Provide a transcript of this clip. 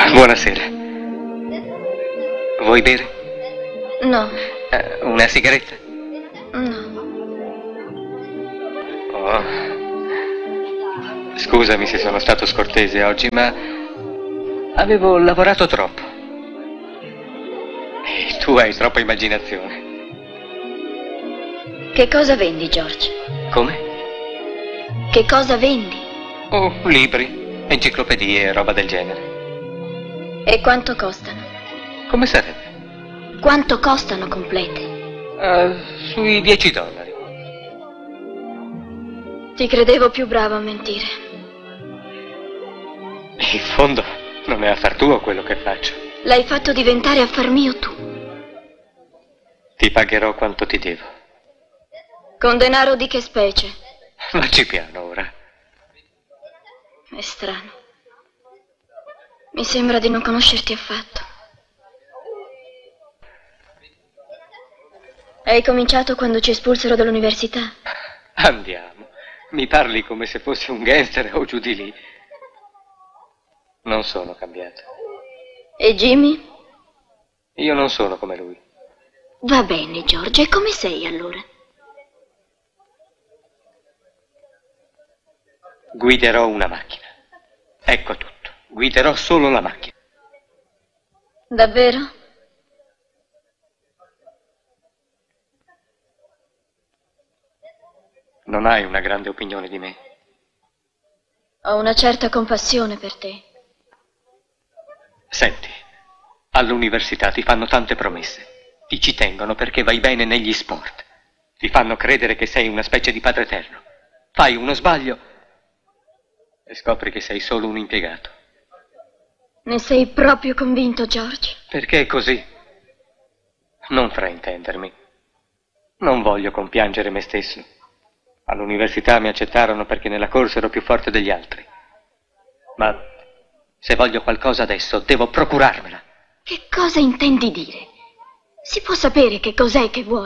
Buonasera. Vuoi bere? No. Una sigaretta? No. Oh. Scusami se sono stato scortese oggi, ma avevo lavorato troppo. E tu hai troppa immaginazione. Che cosa vendi, George? Come? Che cosa vendi? Oh, libri, enciclopedie, roba del genere. E quanto costano? Come sarebbe? Quanto costano complete? Sui $10. Ti credevo più bravo a mentire. In fondo, non è affar tuo quello che faccio. L'hai fatto diventare affar mio tu. Ti pagherò quanto ti devo. Con denaro di che specie? Vacci piano ora. È strano. Mi sembra di non conoscerti affatto. Hai cominciato quando ci espulsero dall'università? Andiamo. Mi parli come se fossi un gangster o giù di lì. Non sono cambiato. E Jimmy? Io non sono come lui. Va bene, George. E come sei allora? Guiderò una macchina. Ecco tutto. Guiderò solo la macchina. Davvero? Non hai una grande opinione di me. Ho una certa compassione per te. Senti, all'università ti fanno tante promesse. Ti ci tengono perché vai bene negli sport. Ti fanno credere che sei una specie di padre eterno. Fai uno sbaglio e scopri che sei solo un impiegato. Ne sei proprio convinto, George? Perché è così? Non fraintendermi. Non voglio compiangere me stesso. All'università mi accettarono perché nella corsa ero più forte degli altri. Ma se voglio qualcosa adesso, devo procurarmela. Che cosa intendi dire? Si può sapere che cos'è che vuoi?